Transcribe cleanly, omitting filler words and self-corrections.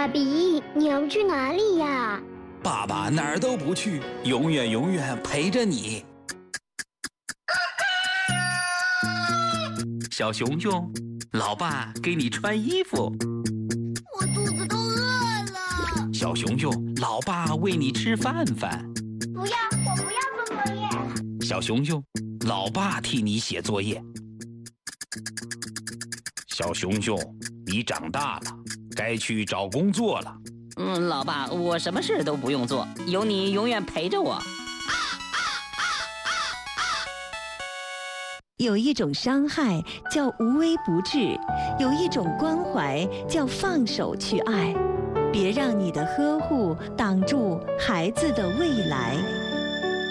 爸比，你要去哪里呀？ 爸爸哪儿都不去，永远陪着你。小熊熊，老爸给你穿衣服。 我肚子都饿了。 小熊熊，老爸喂你吃饭。 不要，我不要做作业。 小熊熊，老爸替你写作业。小熊熊，你长大了，该去找工作了。 老爸，我什么事都不用做，有你永远陪着我。 有一种伤害叫无微不至，有一种关怀叫放手去爱。别让你的呵护挡住孩子的未来。